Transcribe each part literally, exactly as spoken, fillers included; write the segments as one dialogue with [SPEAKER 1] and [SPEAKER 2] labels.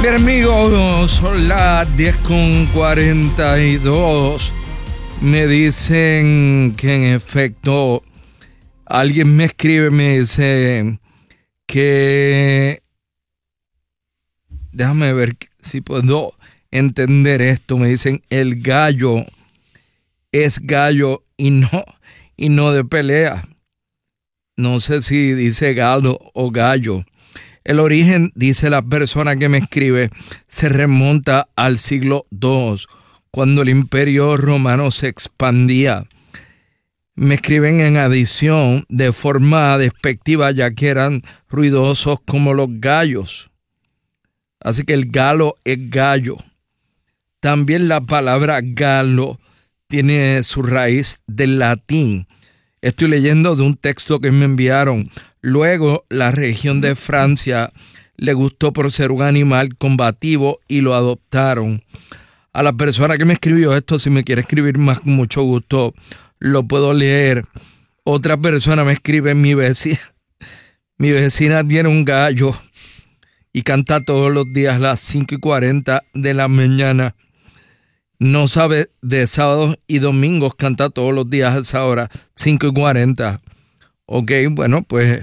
[SPEAKER 1] Bien, amigos, son las diez con cuarenta y dos. Me dicen que en efecto alguien me escribe, me dice que déjame ver si puedo entender esto. Me dicen el gallo es gallo y no y no de pelea. No sé si dice galo o gallo. El origen, dice la persona que me escribe, se remonta al siglo segundo, cuando el Imperio Romano se expandía. Me escriben en adición de forma despectiva, ya que eran ruidosos como los gallos. Así que el galo es gallo. También la palabra galo tiene su raíz del latín. Estoy leyendo de un texto que me enviaron. Luego, la región de Francia le gustó por ser un animal combativo y lo adoptaron. A la persona que me escribió esto, si me quiere escribir más, con mucho gusto, lo puedo leer. Otra persona me escribe, mi vecina, mi vecina tiene un gallo y canta todos los días a las cinco y cuarenta de la mañana. No sabe de sábados y domingos, canta todos los días a esa hora, cinco y cuarenta. Ok, bueno, pues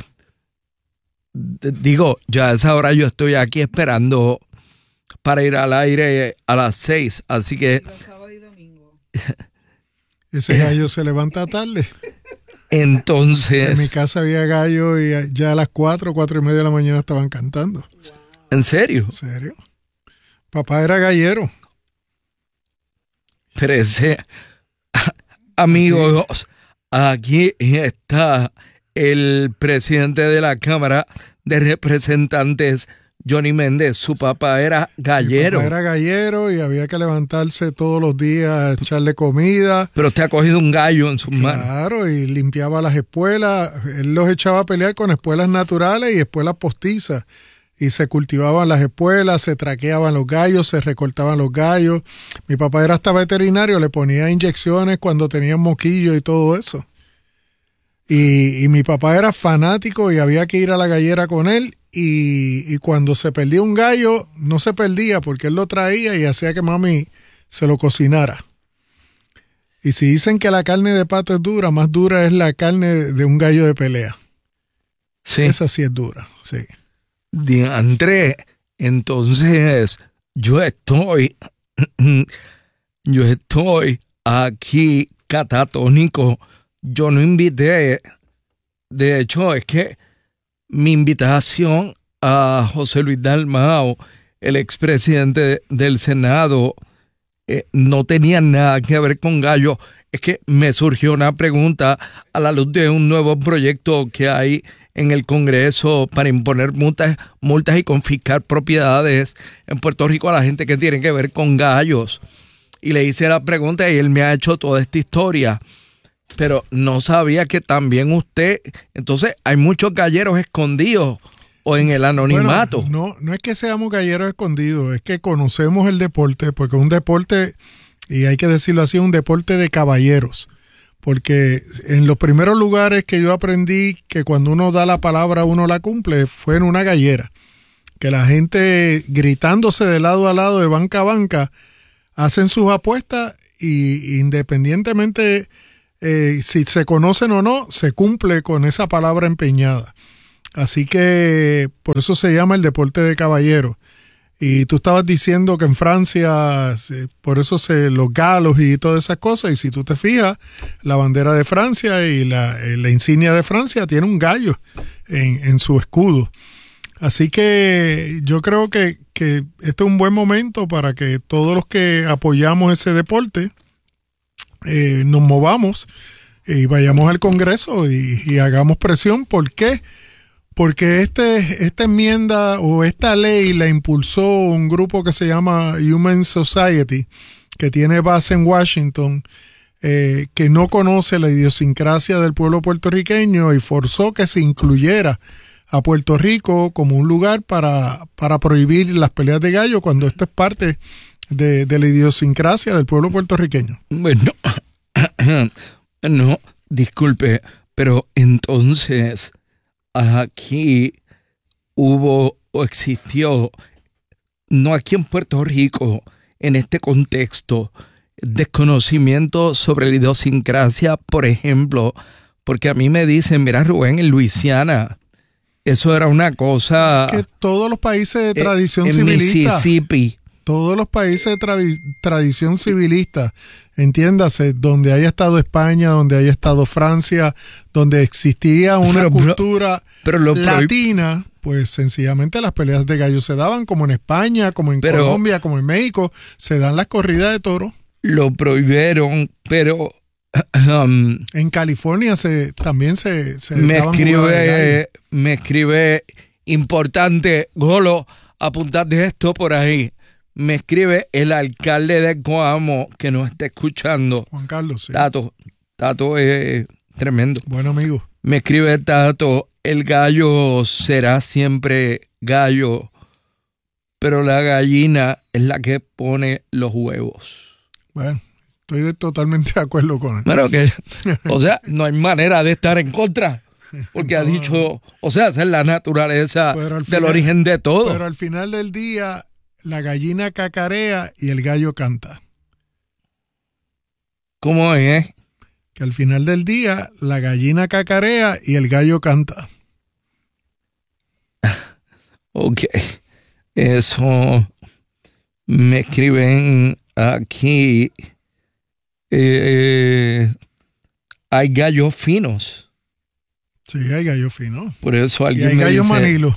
[SPEAKER 1] digo, ya a esa hora yo estoy aquí esperando para ir al aire a las seis, así que...
[SPEAKER 2] Los sábados y domingos.
[SPEAKER 3] Ese gallo se levanta tarde.
[SPEAKER 1] Entonces...
[SPEAKER 3] En mi casa había gallo y ya a las cuatro, cuatro y media de la mañana estaban cantando. Wow.
[SPEAKER 1] ¿En serio?
[SPEAKER 3] ¿En serio? Papá era gallero.
[SPEAKER 1] Pero ese... Amigos, aquí está el presidente de la Cámara de Representantes, Johnny Méndez. Su papá era gallero.
[SPEAKER 3] Mi papá era gallero y había que levantarse todos los días a echarle comida.
[SPEAKER 1] Pero usted ha cogido un gallo en sus manos.
[SPEAKER 3] Claro, y limpiaba las espuelas. Él los echaba a pelear con espuelas naturales y espuelas postizas. Y se cultivaban las espuelas, se traqueaban los gallos, se recortaban los gallos. Mi papá era hasta veterinario, le ponía inyecciones cuando tenían moquillo y todo eso. Y, y mi papá era fanático y había que ir a la gallera con él. Y, y cuando se perdía un gallo, no se perdía porque él lo traía y hacía que mami se lo cocinara. Y si dicen que la carne de pato es dura, más dura es la carne de un gallo de pelea.
[SPEAKER 1] Sí.
[SPEAKER 3] Esa sí es dura, sí.
[SPEAKER 1] Diantre, entonces yo estoy, yo estoy aquí catatónico. Yo no invité, de hecho es que mi invitación a José Luis Dalmau, el expresidente del Senado, eh, no tenía nada que ver con gallo. Es que me surgió una pregunta a la luz de un nuevo proyecto que hay en el Congreso para imponer multas, multas y confiscar propiedades en Puerto Rico a la gente que tiene que ver con gallos. Y le hice la pregunta y él me ha hecho toda esta historia. Pero no sabía que también usted... Entonces, hay muchos galleros escondidos o en el anonimato.
[SPEAKER 3] Bueno, no, no es que seamos galleros escondidos, es que conocemos el deporte, porque es un deporte, y hay que decirlo así, un deporte de caballeros. Porque en los primeros lugares que yo aprendí que cuando uno da la palabra uno la cumple fue en una gallera. Que la gente gritándose de lado a lado, de banca a banca, hacen sus apuestas y independientemente eh, si se conocen o no, se cumple con esa palabra empeñada. Así que por eso se llama el deporte de caballeros. Y tú estabas diciendo que en Francia, por eso se los galos y todas esas cosas, y si tú te fijas, la bandera de Francia y la, la insignia de Francia tiene un gallo en, en su escudo. Así que yo creo que, que este es un buen momento para que todos los que apoyamos ese deporte eh, nos movamos y vayamos al Congreso y, y hagamos presión. ¿Por qué? Porque este, esta enmienda o esta ley la impulsó un grupo que se llama Human Society, que tiene base en Washington, eh, que no conoce la idiosincrasia del pueblo puertorriqueño y forzó que se incluyera a Puerto Rico como un lugar para, para prohibir las peleas de gallo cuando esto es parte de, de la idiosincrasia del pueblo puertorriqueño.
[SPEAKER 1] Bueno, no, disculpe, pero entonces... aquí hubo o existió no aquí en Puerto Rico, en este contexto, desconocimiento sobre la idiosincrasia, por ejemplo, porque a mí me dicen, mira Rubén, en Luisiana, eso era una cosa...
[SPEAKER 3] Es que todos los países de tradición
[SPEAKER 1] en
[SPEAKER 3] civilista...
[SPEAKER 1] Mississippi.
[SPEAKER 3] Todos los países de tra- tradición civilista, entiéndase, donde haya estado España, donde haya estado Francia, donde existía una
[SPEAKER 1] pero,
[SPEAKER 3] cultura
[SPEAKER 1] pero lo
[SPEAKER 3] latina, pues sencillamente las peleas de gallos se daban, como en España, como en
[SPEAKER 1] pero,
[SPEAKER 3] Colombia, como en México, se dan las corridas de toros.
[SPEAKER 1] Lo prohibieron, pero... Um,
[SPEAKER 3] en California se también se, se
[SPEAKER 1] me
[SPEAKER 3] daban
[SPEAKER 1] escribe, me escribe, importante, Golo, apuntate esto por ahí. Me escribe el alcalde de Coamo, que nos está escuchando.
[SPEAKER 3] Juan Carlos, sí.
[SPEAKER 1] Tato, Tato es tremendo.
[SPEAKER 3] Buen amigo.
[SPEAKER 1] Me escribe Tato, el gallo será siempre gallo, pero la gallina es la que pone los huevos.
[SPEAKER 3] Bueno, estoy de, totalmente de acuerdo con él.
[SPEAKER 1] Bueno, que, o sea, no hay manera de estar en contra. Porque no, ha dicho, o sea, esa es la naturaleza del final, origen de todo.
[SPEAKER 3] Pero al final del día... la gallina cacarea y el gallo canta.
[SPEAKER 1] ¿Cómo es?
[SPEAKER 3] Que al final del día, la gallina cacarea y el gallo canta.
[SPEAKER 1] Ok. Eso me escriben aquí. Eh, hay gallos finos.
[SPEAKER 3] Sí, hay gallos finos.
[SPEAKER 1] Por eso alguien
[SPEAKER 3] y hay
[SPEAKER 1] me
[SPEAKER 3] gallos
[SPEAKER 1] dice,
[SPEAKER 3] manilos.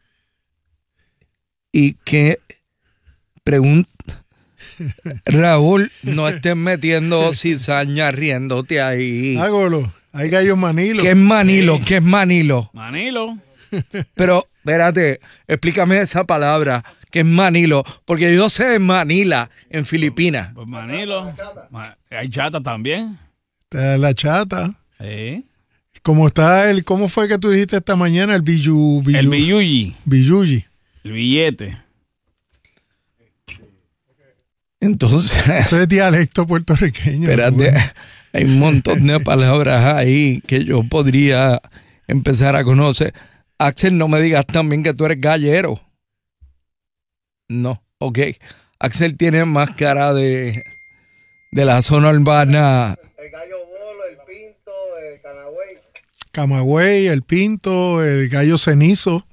[SPEAKER 1] Y que pregunta, Raúl, no estés metiendo cizaña riéndote ahí.
[SPEAKER 3] Hágolo, hay gallos manilos.
[SPEAKER 1] ¿Qué es Manilo? ¿Qué es Manilo?
[SPEAKER 2] Manilo.
[SPEAKER 1] Pero, espérate, explícame esa palabra, ¿qué es Manilo? Porque yo sé de Manila, en Filipinas.
[SPEAKER 2] Pues Manilo. Hay chata también.
[SPEAKER 3] Está la chata.
[SPEAKER 2] Sí.
[SPEAKER 3] Como está el, ¿cómo fue que tú dijiste esta mañana? El billu, billu,
[SPEAKER 2] el billuyi.
[SPEAKER 3] Billuyi.
[SPEAKER 2] El billete.
[SPEAKER 1] Entonces...
[SPEAKER 3] Ese es dialecto puertorriqueño.
[SPEAKER 1] Espérate, bueno. Hay un montón de palabras ahí que yo podría empezar a conocer. Axel, no me digas también que tú eres gallero. No, ok. Axel tiene más cara de, de la zona urbana.
[SPEAKER 4] El gallo bolo, el pinto, el camagüey.
[SPEAKER 3] Camagüey, el pinto, el gallo cenizo.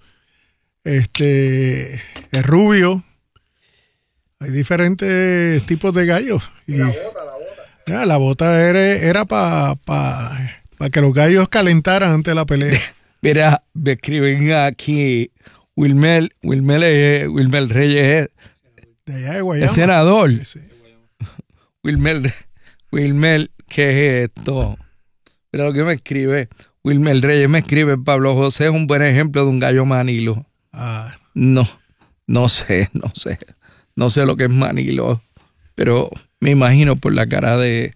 [SPEAKER 3] Este, el rubio, hay diferentes tipos de gallos. Y, y la bota, la bota. Ya, la bota era, era para pa, pa que los gallos calentaran antes de la pelea.
[SPEAKER 1] Mira, me escriben aquí, Wilmel, Wilmel, es, Wilmel Reyes
[SPEAKER 3] de allá de Guayama.
[SPEAKER 1] Es senador.
[SPEAKER 3] Sí, sí.
[SPEAKER 1] Wilmel, Wilmel, ¿qué es esto? Mira lo que me escribe, Wilmel Reyes me escribe, Pablo José es un buen ejemplo de un gallo manilo.
[SPEAKER 3] Ah.
[SPEAKER 1] No, no sé, no sé, no sé lo que es Manilo, pero me imagino por la cara de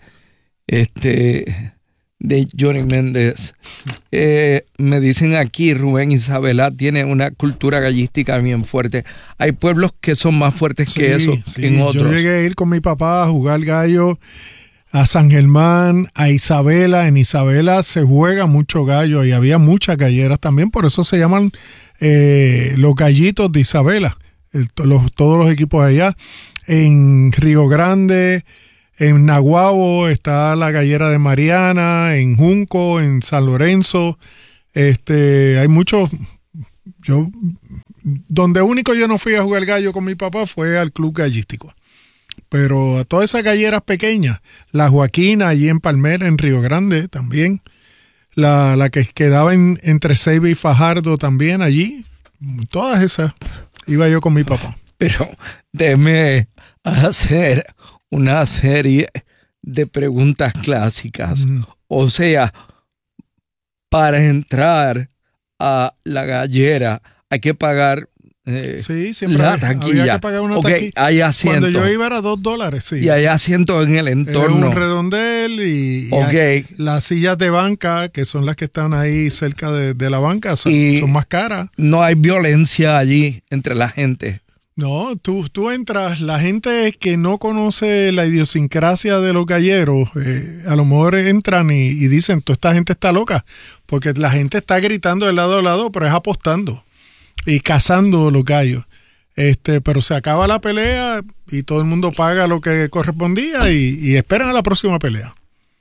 [SPEAKER 1] este de Johnny Méndez. Eh, me dicen aquí, Rubén, Isabela tiene una cultura gallística bien fuerte. Hay pueblos que son más fuertes
[SPEAKER 3] Sí,
[SPEAKER 1] que eso
[SPEAKER 3] sí.
[SPEAKER 1] en otros.
[SPEAKER 3] Yo llegué a ir con mi papá a jugar gallo a San Germán, a Isabela. En Isabela se juega mucho gallo y había muchas galleras también, por eso se llaman eh, los gallitos de Isabela, el, los, todos los equipos allá. En Río Grande, en Naguabo está la gallera de Mariana, en Junco, en San Lorenzo. Este, hay muchos. Yo, donde único yo no fui a jugar gallo con mi papá fue al club gallístico. Pero a todas esas galleras pequeñas, la Joaquina allí en Palmera, en Río Grande también, la, la que quedaba en, entre Ceiba y Fajardo también allí, todas esas iba yo con mi papá.
[SPEAKER 1] Pero déjeme hacer una serie de preguntas clásicas. Mm. O sea, para entrar a la gallera hay que pagar Eh,
[SPEAKER 3] sí, siempre
[SPEAKER 1] la
[SPEAKER 3] había,
[SPEAKER 1] taquilla.
[SPEAKER 3] había que pagar una
[SPEAKER 1] okay,
[SPEAKER 3] taquilla.
[SPEAKER 1] hay asiento.
[SPEAKER 3] Cuando yo iba era dos dólares, sí.
[SPEAKER 1] Y hay asiento en el entorno.
[SPEAKER 3] Era un redondel y, y
[SPEAKER 1] okay.
[SPEAKER 3] las sillas de banca, que son las que están ahí cerca de, de la banca, son, son más caras.
[SPEAKER 1] No hay violencia allí entre la gente.
[SPEAKER 3] No, tú, tú entras, la gente que no conoce la idiosincrasia de los galleros, eh, a lo mejor entran y, y dicen, toda esta gente está loca, porque la gente está gritando de lado a lado, pero es apostando y cazando los gallos. Este, pero se acaba la pelea y todo el mundo paga lo que correspondía y, y esperan a la próxima pelea.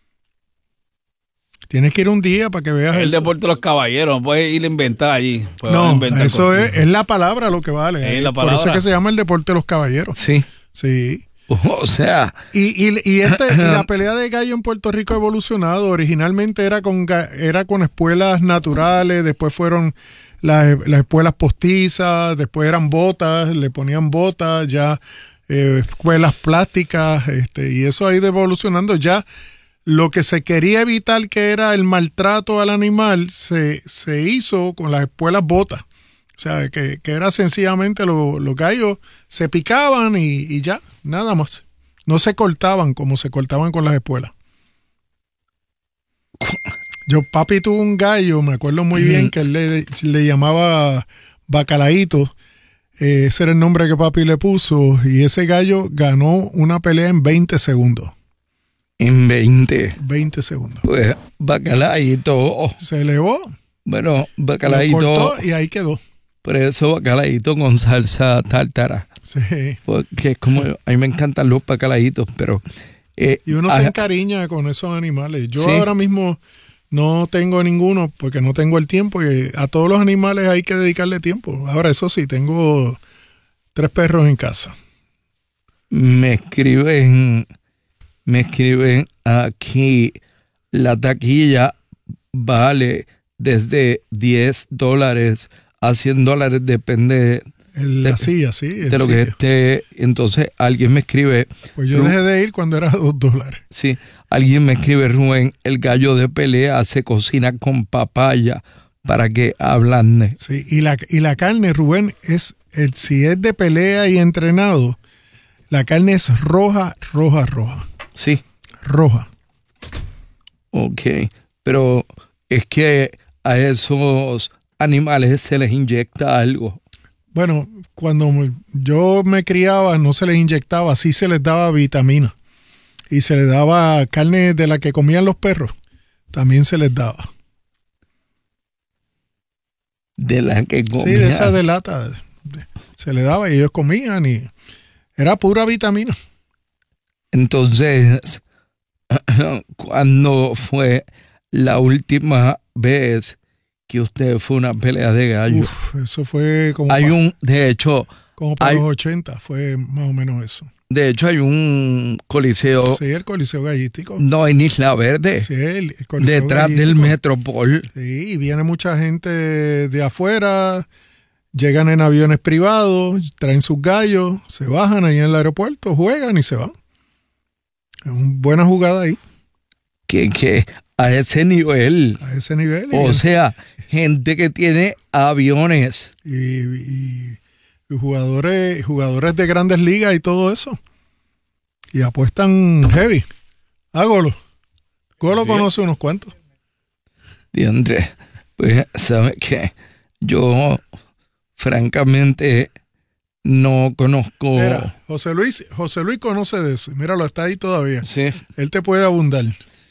[SPEAKER 3] Tienes que ir un día para que veas
[SPEAKER 2] El
[SPEAKER 3] eso.
[SPEAKER 2] deporte de los caballeros, no puedes ir a inventar allí. Puedes
[SPEAKER 3] No,
[SPEAKER 2] inventar
[SPEAKER 3] eso es,
[SPEAKER 2] contigo.
[SPEAKER 3] es la palabra lo que vale.
[SPEAKER 2] Es la
[SPEAKER 3] Por eso
[SPEAKER 2] palabra.
[SPEAKER 3] es que se llama el deporte de los caballeros.
[SPEAKER 1] Sí.
[SPEAKER 3] Sí.
[SPEAKER 1] O sea,
[SPEAKER 3] Y, y, y, este, y la pelea de gallo en Puerto Rico ha evolucionado. Originalmente era con, ga- era con espuelas naturales, después fueron las, las espuelas postizas, después eran botas, le ponían botas, ya eh, espuelas plásticas, este, y eso ha ido evolucionando. Ya lo que se quería evitar, que era el maltrato al animal, se, se hizo con las espuelas botas. O sea, que, que era sencillamente lo- los gallos se picaban y, y ya, nada más. No se cortaban como se cortaban con las espuelas. Yo, papi tuvo un gallo, me acuerdo muy bien, que él le, le llamaba Bacalaíto. Eh, ese era el nombre que papi le puso. Y ese gallo ganó una pelea en veinte segundos.
[SPEAKER 1] en veinte,
[SPEAKER 3] veinte segundos.
[SPEAKER 1] pues bacalaíto.
[SPEAKER 3] Se elevó,
[SPEAKER 1] Bueno,
[SPEAKER 3] lo
[SPEAKER 1] bacalaíto,
[SPEAKER 3] cortó y ahí quedó.
[SPEAKER 1] por eso bacalaíto con salsa tártara.
[SPEAKER 3] Sí.
[SPEAKER 1] Porque es como, a mí me encantan los bacalaitos, pero... eh,
[SPEAKER 3] Y uno se
[SPEAKER 1] ah,
[SPEAKER 3] encariña con esos animales. Yo
[SPEAKER 1] Sí.
[SPEAKER 3] ahora mismo no tengo ninguno porque no tengo el tiempo. Y a todos los animales hay que dedicarle tiempo. Ahora, eso sí, tengo tres perros en casa.
[SPEAKER 1] me escriben, me escriben aquí, la taquilla vale desde diez dólares a cien dólares, depende
[SPEAKER 3] En la silla, sí. el
[SPEAKER 1] de lo que
[SPEAKER 3] sitio.
[SPEAKER 1] esté. Entonces alguien me escribe,
[SPEAKER 3] Pues yo
[SPEAKER 1] Ru-
[SPEAKER 3] dejé de ir cuando era dos dólares.
[SPEAKER 1] sí, alguien me escribe, Rubén, el gallo de pelea se cocina con papaya para que ablande.
[SPEAKER 3] Sí. Y la, y la carne, Rubén, es el, si es de pelea y entrenado, la carne es roja, roja, roja.
[SPEAKER 1] Sí,
[SPEAKER 3] Roja.
[SPEAKER 1] ok, pero es que a esos animales se les inyecta algo.
[SPEAKER 3] Bueno, cuando yo me criaba no se les inyectaba, sí se les daba vitamina. Y se les daba carne de la que comían los perros. También se les daba.
[SPEAKER 1] De la que comía.
[SPEAKER 3] Sí, de esa de lata. de- Se les daba y ellos comían y era pura vitamina.
[SPEAKER 1] Entonces, ¿cuándo fue la última vez que usted fue a una pelea de gallo?
[SPEAKER 3] Uf, eso fue como,
[SPEAKER 1] Hay
[SPEAKER 3] pa-
[SPEAKER 1] un, de hecho,
[SPEAKER 3] como para
[SPEAKER 1] hay-
[SPEAKER 3] los ochenta, fue más o menos eso.
[SPEAKER 1] de hecho hay un coliseo,
[SPEAKER 3] Sí, el Coliseo Gallístico.
[SPEAKER 1] no en Isla Verde,
[SPEAKER 3] Sí, el, el Coliseo
[SPEAKER 1] detrás del
[SPEAKER 3] Gallístico.
[SPEAKER 1] Metropol.
[SPEAKER 3] Sí, y viene mucha gente de afuera, llegan en aviones privados, traen sus gallos, se bajan ahí en el aeropuerto, juegan y se van. Es una buena jugada ahí,
[SPEAKER 1] Que, que a ese nivel,
[SPEAKER 3] a ese nivel. Y,
[SPEAKER 1] o sea, gente que tiene aviones.
[SPEAKER 3] y- y- y jugadores, jugadores de grandes ligas y todo eso. Y apuestan heavy. Ah, Golo. Golo
[SPEAKER 2] Sí.
[SPEAKER 3] conoce unos cuantos.
[SPEAKER 1] Diantre, pues, ¿sabe qué? Yo, francamente, no conozco...
[SPEAKER 3] Mira, José Luis, José Luis conoce de eso. Míralo, está ahí todavía.
[SPEAKER 1] Sí.
[SPEAKER 3] Él te puede abundar.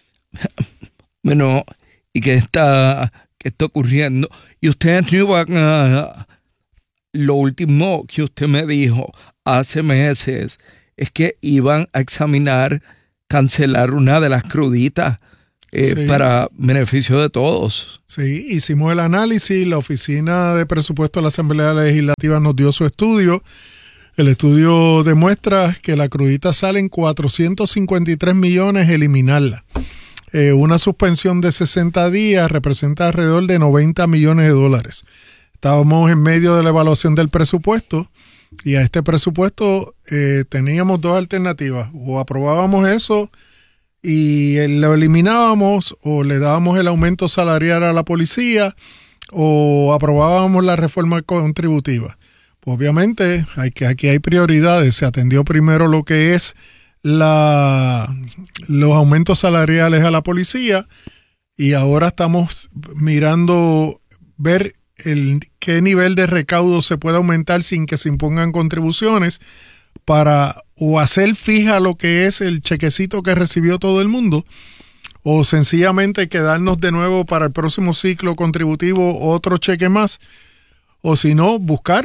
[SPEAKER 1] Bueno, ¿y qué está, qué está ocurriendo? Y ustedes no iban a... Lo último que usted me dijo hace meses es que iban a examinar, cancelar una de las cruditas eh,
[SPEAKER 3] Sí.
[SPEAKER 1] para beneficio de todos.
[SPEAKER 3] Sí, hicimos el análisis. La Oficina de Presupuesto de la Asamblea Legislativa nos dio su estudio. El estudio demuestra que la crudita sale en cuatrocientos cincuenta y tres millones eliminarla. Eh, una suspensión de sesenta días representa alrededor de noventa millones de dólares. Estábamos en medio de la evaluación del presupuesto y a este presupuesto eh, teníamos dos alternativas. O aprobábamos eso y eh, lo eliminábamos, o le dábamos el aumento salarial a la policía, o aprobábamos la reforma contributiva. Pues obviamente hay que, aquí hay prioridades. Se atendió primero lo que es la, los aumentos salariales a la policía y ahora estamos mirando ver el, qué nivel de recaudo se puede aumentar sin que se impongan contribuciones para o hacer fija lo que es el chequecito que recibió todo el mundo, o sencillamente quedarnos de nuevo para el próximo ciclo contributivo otro cheque más, o si no, buscar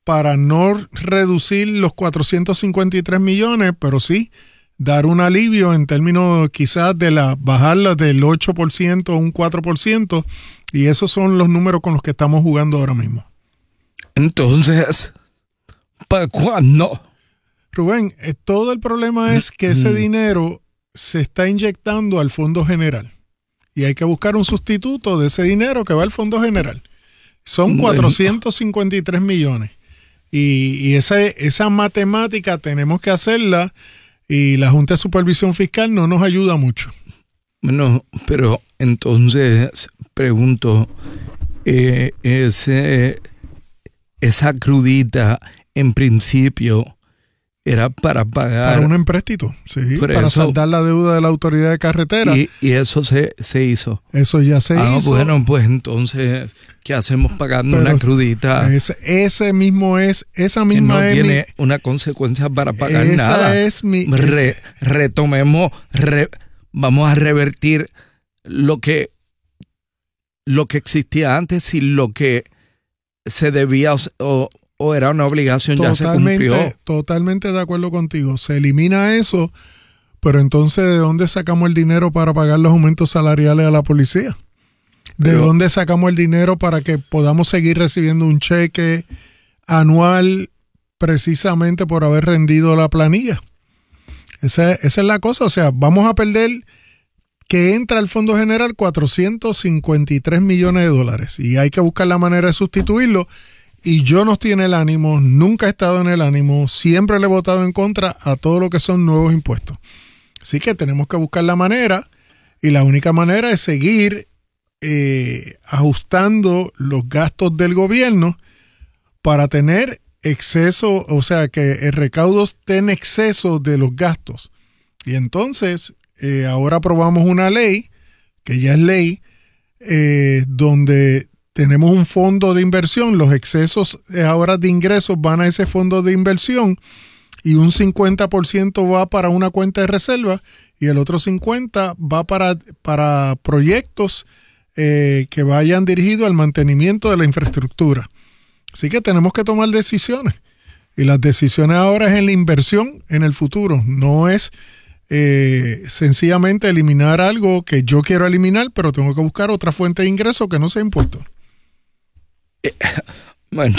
[SPEAKER 3] para no reducir los cuatrocientos cincuenta y tres millones, pero sí dar un alivio en términos quizás de la bajarla del ocho por ciento a un cuatro por ciento, y esos son los números con los que estamos jugando ahora mismo.
[SPEAKER 1] Entonces, ¿para cuándo?
[SPEAKER 3] Rubén, eh, todo el problema es que ese dinero se está inyectando al Fondo General y hay que buscar un sustituto de ese dinero que va al Fondo General. Son cuatrocientos cincuenta y tres millones. Y, y esa, esa matemática tenemos que hacerla y la Junta de Supervisión Fiscal no nos ayuda mucho.
[SPEAKER 1] Bueno, pero entonces pregunto, eh, ese, esa crudita en principio era para pagar...
[SPEAKER 3] Para un empréstito, sí, para
[SPEAKER 1] eso,
[SPEAKER 3] saldar la deuda de la autoridad de carretera.
[SPEAKER 1] Y, y eso se, se hizo.
[SPEAKER 3] Eso ya se
[SPEAKER 1] ah,
[SPEAKER 3] hizo.
[SPEAKER 1] Bueno, pues entonces, ¿qué hacemos pagando Pero una crudita?
[SPEAKER 3] Ese, ese mismo es, esa misma
[SPEAKER 1] que no
[SPEAKER 3] es
[SPEAKER 1] tiene
[SPEAKER 3] mi,
[SPEAKER 1] una consecuencia para pagar
[SPEAKER 3] esa
[SPEAKER 1] nada.
[SPEAKER 3] Es mi,
[SPEAKER 1] Re,
[SPEAKER 3] es,
[SPEAKER 1] retomemos, re, vamos a revertir lo que, lo que existía antes y lo que se debía o, o era una obligación ya se cumplió.
[SPEAKER 3] Totalmente de acuerdo contigo. Se elimina eso, pero entonces ¿de dónde sacamos el dinero para pagar los aumentos salariales a la policía? ¿De pero, dónde sacamos el dinero para que podamos seguir recibiendo un cheque anual precisamente por haber rendido la planilla? Esa, esa es la cosa. O sea, vamos a perder que entra al Fondo General cuatrocientos cincuenta y tres millones de dólares y hay que buscar la manera de sustituirlo. Y yo no estoy en el ánimo, nunca he estado en el ánimo, siempre le he votado en contra a todo lo que son nuevos impuestos. Así que tenemos que buscar la manera, y la única manera es seguir eh, ajustando los gastos del gobierno para tener exceso, o sea, que el recaudo esté en exceso de los gastos. Y entonces, eh, ahora aprobamos una ley, que ya es ley, eh, donde tenemos un fondo de inversión, los excesos ahora de ingresos van a ese fondo de inversión y un cincuenta por ciento va para una cuenta de reserva y el otro cincuenta por ciento va para, para proyectos eh, que vayan dirigidos al mantenimiento de la infraestructura. Así que tenemos que tomar decisiones y las decisiones ahora es en la inversión en el futuro, no es eh, sencillamente eliminar algo que yo quiero eliminar, pero tengo que buscar otra fuente de ingreso que no sea impuesto.
[SPEAKER 1] Bueno,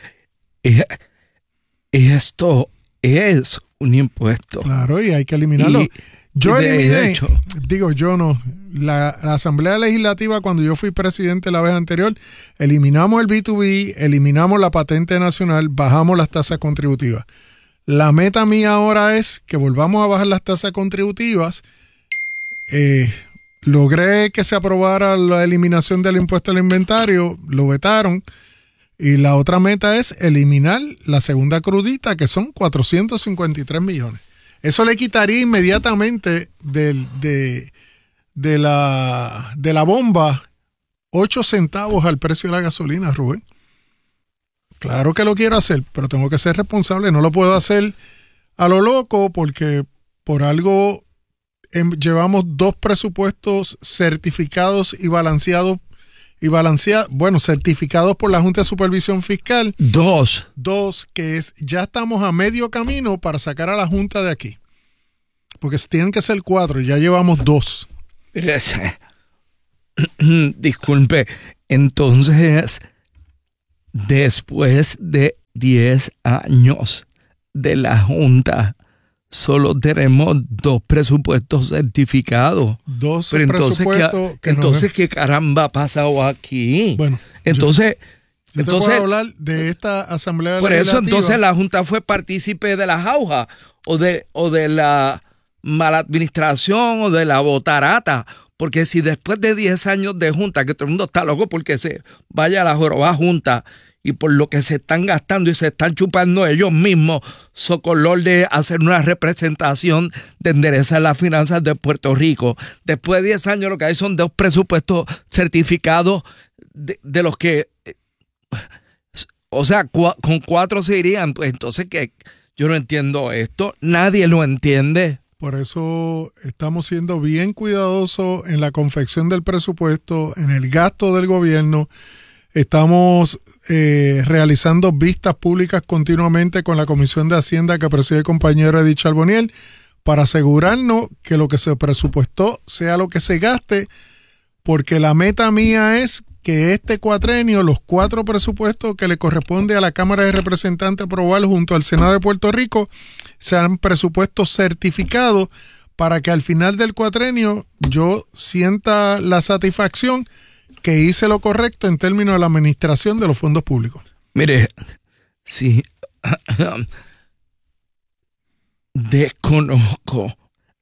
[SPEAKER 1] esto es un impuesto.
[SPEAKER 3] Claro, y hay que eliminarlo. Y, yo
[SPEAKER 1] y de
[SPEAKER 3] eliminé,
[SPEAKER 1] hecho,
[SPEAKER 3] digo yo no, la, la Asamblea Legislativa cuando yo fui presidente la vez anterior, eliminamos el B dos B, eliminamos la patente nacional, bajamos las tasas contributivas. La meta mía ahora es que volvamos a bajar las tasas contributivas. Eh, Logré que se aprobara la eliminación del impuesto al inventario, lo vetaron, y la otra meta es eliminar la segunda crudita, que son cuatrocientos cincuenta y tres millones. Eso le quitaría inmediatamente del, de, de, la, de la bomba ocho centavos al precio de la gasolina, Rubén. Claro que lo quiero hacer, pero tengo que ser responsable, no lo puedo hacer a lo loco porque por algo... Llevamos dos presupuestos certificados y balanceados, y balanceados, bueno, certificados por la Junta de Supervisión Fiscal.
[SPEAKER 1] Dos.
[SPEAKER 3] Dos, que es, ya estamos a medio camino para sacar a la Junta de aquí. Porque tienen que ser cuatro, y ya llevamos dos.
[SPEAKER 1] Disculpe, entonces, después de diez años de la Junta, solo tenemos dos presupuestos certificados.
[SPEAKER 3] Dos
[SPEAKER 1] Pero entonces,
[SPEAKER 3] presupuestos.
[SPEAKER 1] ¿qué,
[SPEAKER 3] que
[SPEAKER 1] entonces
[SPEAKER 3] no
[SPEAKER 1] ¿qué caramba ha pasado aquí?
[SPEAKER 3] Bueno,
[SPEAKER 1] entonces,
[SPEAKER 3] yo, yo
[SPEAKER 1] entonces
[SPEAKER 3] te puedo hablar de esta asamblea
[SPEAKER 1] por
[SPEAKER 3] legislativa.
[SPEAKER 1] eso entonces la Junta fue partícipe de la jauja o de, o de la mala administración o de la botarata. Porque si después de diez años de Junta, que todo el mundo está loco porque se vaya a la jorobada Junta, y por lo que se están gastando y se están chupando ellos mismos, socolor de hacer una representación de enderezar las finanzas de Puerto Rico. Después de diez años lo que hay son dos presupuestos certificados de, de los que, o sea, cu- con cuatro se irían. Pues entonces, ¿qué? Yo no entiendo esto, nadie lo entiende.
[SPEAKER 3] Por eso estamos siendo bien cuidadosos en la confección del presupuesto, en el gasto del gobierno. Estamos eh, realizando vistas públicas continuamente con la Comisión de Hacienda que preside el compañero Edith Charboniel para asegurarnos que lo que se presupuestó sea lo que se gaste, porque la meta mía es que este cuatrenio, los cuatro presupuestos que le corresponde a la Cámara de Representantes aprobar junto al Senado de Puerto Rico sean presupuestos certificados para que al final del cuatrenio yo sienta la satisfacción que hice lo correcto en términos de la administración de los fondos públicos.
[SPEAKER 1] Mire, sí, desconozco,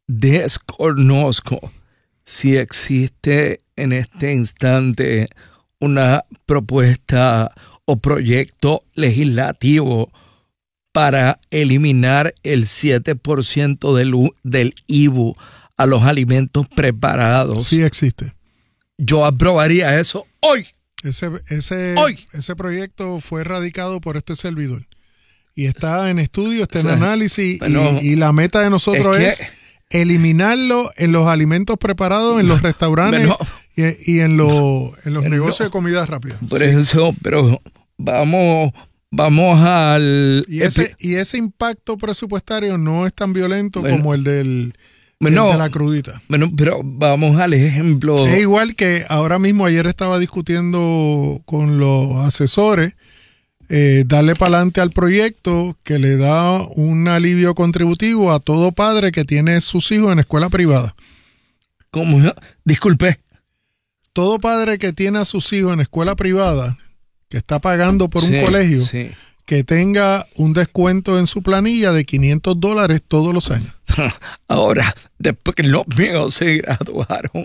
[SPEAKER 1] desconozco si existe en este instante una propuesta o proyecto legislativo para eliminar el siete por ciento del, del I V U a los alimentos preparados.
[SPEAKER 3] Sí existe.
[SPEAKER 1] Yo aprobaría eso hoy.
[SPEAKER 3] Ese, ese,
[SPEAKER 1] hoy.
[SPEAKER 3] ese proyecto fue radicado por este servidor y está en estudio, está en
[SPEAKER 1] o sea,
[SPEAKER 3] análisis
[SPEAKER 1] bueno,
[SPEAKER 3] y, y la meta de nosotros es, es eliminarlo en los alimentos preparados, en los restaurantes bueno, y, y en, lo, en los negocios no, de comida rápida.
[SPEAKER 1] Por sí. eso, pero vamos, vamos al...
[SPEAKER 3] Y ese, y ese impacto presupuestario no es tan violento bueno, como el del... Bueno, de la crudita.
[SPEAKER 1] Bueno, pero vamos al ejemplo.
[SPEAKER 3] Es igual que ahora mismo, ayer estaba discutiendo con los asesores, eh, darle para adelante al proyecto que le da un alivio contributivo a todo padre que tiene sus hijos en escuela privada.
[SPEAKER 1] ¿Cómo? Disculpe.
[SPEAKER 3] Todo padre que tiene a sus hijos en escuela privada, que está pagando por sí, un colegio, sí. que tenga un descuento en su planilla de quinientos dólares todos los años.
[SPEAKER 1] Ahora, después que los míos se graduaron,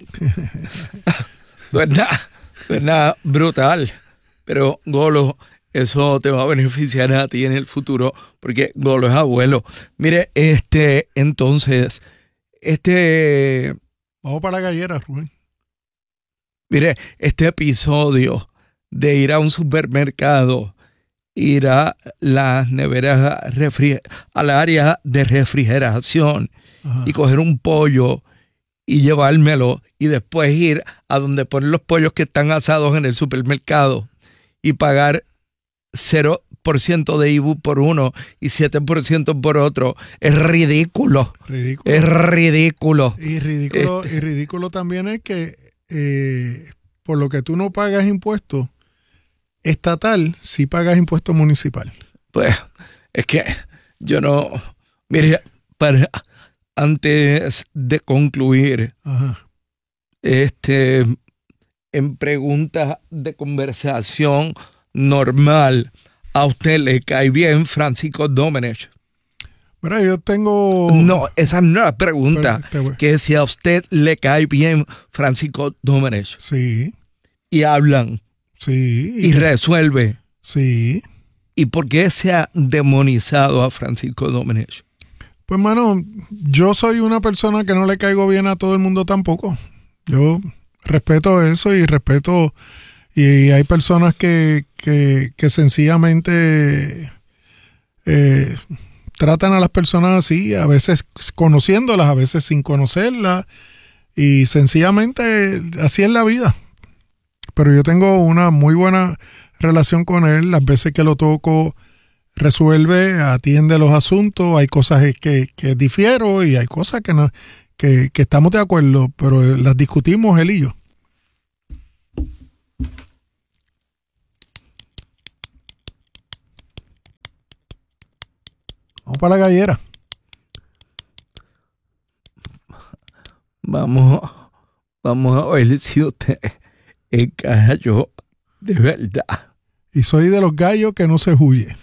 [SPEAKER 1] suena, suena brutal, pero Golo, eso te va a beneficiar a ti en el futuro, porque Golo es abuelo. Mire, este, entonces, este...
[SPEAKER 3] Vamos para la gallera, Rubén.
[SPEAKER 1] Mire, este episodio de ir a un supermercado, ir a las neveras, refri- al área de refrigeración Ajá. y coger un pollo y llevármelo y después ir a donde ponen los pollos que están asados en el supermercado y pagar cero por ciento de I V U por uno y siete por ciento por otro. Es ridículo.
[SPEAKER 3] Ridículo.
[SPEAKER 1] Es ridículo.
[SPEAKER 3] Y ridículo, este... y ridículo también es que eh, por lo que tú no pagas impuestos estatal, si pagas impuesto municipal.
[SPEAKER 1] Pues es que yo no... Mire, para, antes de concluir,
[SPEAKER 3] Ajá.
[SPEAKER 1] este, en preguntas de conversación normal, ¿a usted le cae bien Francisco Domenech?
[SPEAKER 3] Mira, yo tengo...
[SPEAKER 1] No, esa no es la pregunta. Pero, que si a usted le cae bien Francisco Domenech.
[SPEAKER 3] Sí.
[SPEAKER 1] Y hablan.
[SPEAKER 3] Sí.
[SPEAKER 1] Y, y resuelve.
[SPEAKER 3] Sí.
[SPEAKER 1] ¿Y por qué se ha demonizado a Francisco Domenech?
[SPEAKER 3] Pues, mano, yo soy una persona que no le caigo bien a todo el mundo tampoco. Yo respeto eso y respeto... Y hay personas que, que, que sencillamente eh, tratan a las personas así, a veces conociéndolas, a veces sin conocerlas. Y sencillamente así es la vida. Pero yo tengo una muy buena relación con él. Las veces que lo toco, resuelve, atiende los asuntos. Hay cosas que, que difiero y hay cosas que, no, que, que estamos de acuerdo, pero las discutimos él y yo. Vamos para la gallera.
[SPEAKER 1] Vamos, vamos a ver si usted es gallo de verdad.
[SPEAKER 3] Y soy de los gallos que no se huye.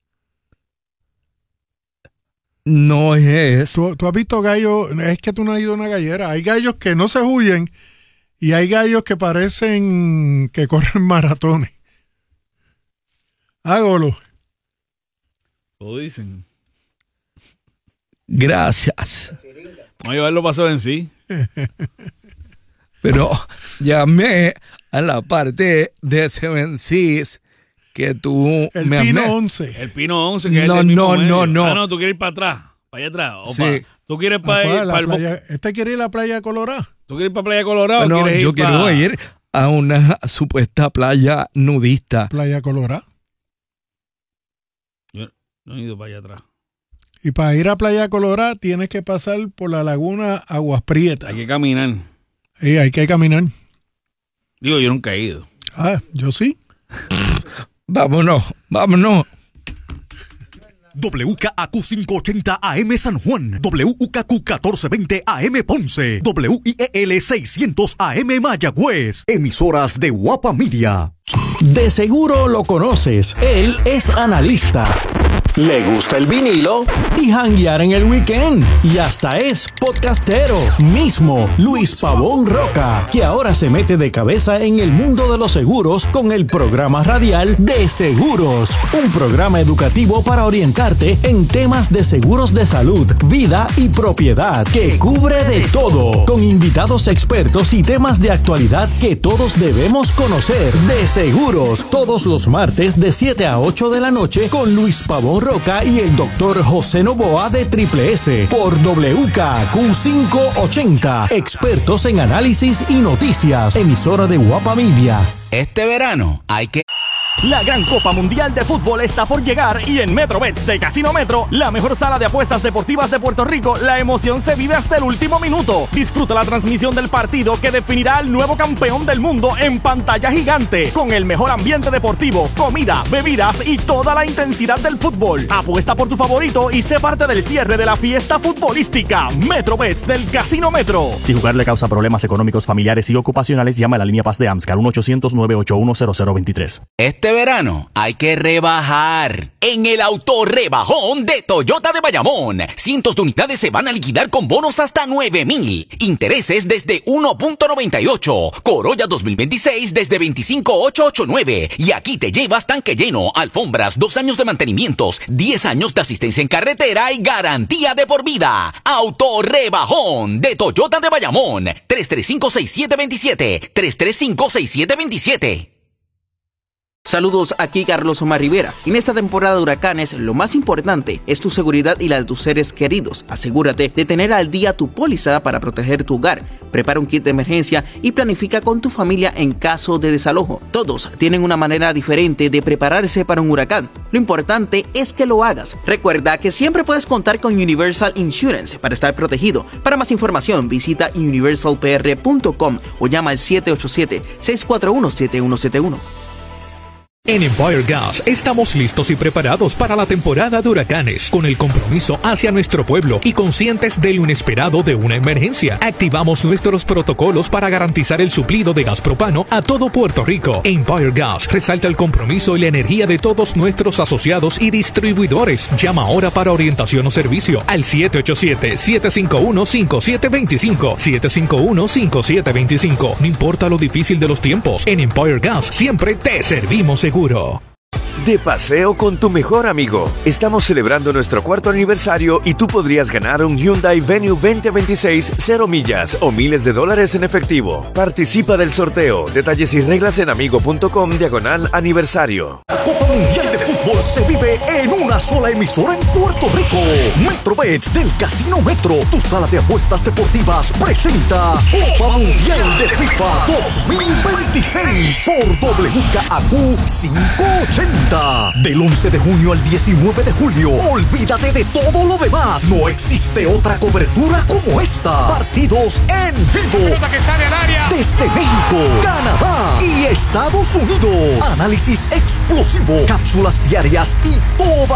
[SPEAKER 1] No es...
[SPEAKER 3] ¿Tú, tú has visto gallos? Es que tú no has ido a una gallera. Hay gallos que no se huyen y hay gallos que parecen que corren maratones. Hágalo.
[SPEAKER 2] Lo dicen.
[SPEAKER 1] Gracias.
[SPEAKER 2] Vamos a llevarlo paso en sí.
[SPEAKER 1] Pero llamé a la parte de Seven Seas que tú
[SPEAKER 3] el
[SPEAKER 1] me
[SPEAKER 3] Pino
[SPEAKER 1] amé.
[SPEAKER 3] once.
[SPEAKER 2] El Pino once, que
[SPEAKER 1] no,
[SPEAKER 2] es el mismo
[SPEAKER 1] no,
[SPEAKER 2] medio.
[SPEAKER 1] no, no.
[SPEAKER 2] Ah, no, tú quieres ir para atrás, para allá atrás. O
[SPEAKER 1] sí.
[SPEAKER 2] para, tú quieres para
[SPEAKER 3] Ah,
[SPEAKER 2] ir
[SPEAKER 3] para
[SPEAKER 2] para el
[SPEAKER 3] playa,
[SPEAKER 2] bosque.
[SPEAKER 3] Este quiere ir a la playa Colorada.
[SPEAKER 2] ¿Tú quieres ir para Playa Colorada
[SPEAKER 1] Bueno,
[SPEAKER 2] o quieres
[SPEAKER 1] yo
[SPEAKER 2] ir
[SPEAKER 1] quiero
[SPEAKER 2] para...
[SPEAKER 1] ir a una supuesta playa nudista.
[SPEAKER 3] Playa Colorada.
[SPEAKER 2] Yo no he ido para allá atrás.
[SPEAKER 3] Y para ir a Playa Colorada tienes que pasar por la laguna Aguas Prietas.
[SPEAKER 2] Hay que caminar.
[SPEAKER 3] Y hay que caminar.
[SPEAKER 2] Digo, yo nunca he ido.
[SPEAKER 3] Ah, yo sí.
[SPEAKER 1] Vámonos, vámonos.
[SPEAKER 5] W K A Q quinientos ochenta A M San Juan, W K Q catorce veinte A M Ponce, W I E L seiscientos A M Mayagüez. Emisoras de Guapa Media.
[SPEAKER 6] De seguro lo conoces, él es analista. Le gusta el vinilo y janguear en el weekend. Y hasta es podcastero. Mismo Luis Pavón Roca, que ahora se mete de cabeza en el mundo de los seguros con el programa radial De Seguros. Un programa educativo para orientarte en temas de seguros de salud, vida y propiedad, que cubre de todo. Con invitados expertos y temas de actualidad que todos debemos conocer. De Seguros, todos los martes de siete a ocho de la noche con Luis Pavón Roca y el doctor José Novoa de Triple S por W K Q quinientos ochenta. Expertos en análisis y noticias. Emisora de Guapa Media.
[SPEAKER 7] Este verano hay que...
[SPEAKER 8] La Gran Copa Mundial de Fútbol está por llegar y en MetroBets de Casino Metro, la mejor sala de apuestas deportivas de Puerto Rico, la emoción se vive hasta el último minuto. Disfruta la transmisión del partido que definirá al nuevo campeón del mundo en pantalla gigante, con el mejor ambiente deportivo, comida, bebidas y toda la intensidad del fútbol. Apuesta por tu favorito y sé parte del cierre de la fiesta futbolística. MetroBets del Casino Metro.
[SPEAKER 9] Si jugar le causa problemas económicos, familiares y ocupacionales, llama a la línea Paz de AMSCAR uno ochocientos, nueve ocho uno, cero cero dos tres.
[SPEAKER 7] Este verano hay que rebajar en el auto rebajón de Toyota de Bayamón. Cientos de unidades se van a liquidar con bonos hasta nueve mil. Intereses desde uno punto noventa y ocho. Corolla dos mil veintiséis desde veinticinco mil ochocientos ochenta y nueve. Y aquí te llevas tanque lleno, alfombras, dos años de mantenimientos, diez años de asistencia en carretera y garantía de por vida. Auto rebajón de Toyota de Bayamón. tres tres cinco, seis siete dos siete. tres tres cinco, seis siete dos siete.
[SPEAKER 10] Saludos, aquí Carlos Omar Rivera. En esta temporada de huracanes, lo más importante es tu seguridad y la de tus seres queridos. Asegúrate de tener al día tu póliza para proteger tu hogar. Prepara un kit de emergencia y planifica con tu familia en caso de desalojo. Todos tienen una manera diferente de prepararse para un huracán. Lo importante es que lo hagas. Recuerda que siempre puedes contar con Universal Insurance para estar protegido. Para más información, visita universal p r punto com o llama al siete ocho siete, seis cuatro uno, siete uno siete uno.
[SPEAKER 11] En Empire Gas estamos listos y preparados para la temporada de huracanes, con el compromiso hacia nuestro pueblo y conscientes de lo inesperado de una emergencia. Activamos nuestros protocolos para garantizar el suplido de gas propano a todo Puerto Rico. Empire Gas resalta el compromiso y la energía de todos nuestros asociados y distribuidores. Llama ahora para orientación o servicio al siete ocho siete, siete cinco uno, cinco siete dos cinco, siete cinco uno, cinco siete dos cinco. No importa lo difícil de los tiempos, en Empire Gas siempre te servimos seguro.
[SPEAKER 12] De paseo con tu mejor amigo. Estamos celebrando nuestro cuarto aniversario y tú podrías ganar un Hyundai Venue veinte veintiséis, cero millas o miles de dólares en efectivo. Participa del sorteo. Detalles y reglas en amigo.com diagonal aniversario.
[SPEAKER 5] La Copa Mundial de Fútbol se vive en una sola emisora en Puerto Rico. MetroBets del Casino Metro, tu sala de apuestas deportivas, presenta Copa Mundial de FIFA dos mil veintiséis por W K A Q quinientos ochenta. Del once de junio al diecinueve de julio. Olvídate de todo lo demás. No existe otra cobertura como esta. Partidos en vivo. Que sale al área. Desde México, Canadá y Estados Unidos. Análisis explosivo, cápsulas diarias y toda